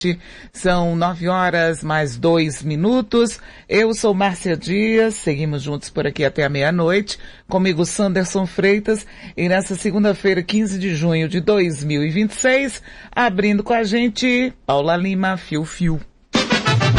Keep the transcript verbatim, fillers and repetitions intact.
São nove horas mais dois minutos. Eu sou Márcia Dias, seguimos juntos por aqui até a meia-noite. Comigo Sanderson Freitas e nessa segunda-feira, quinze de junho de dois mil e vinte e seis, abrindo com a gente Paula Lima, Fio Fio.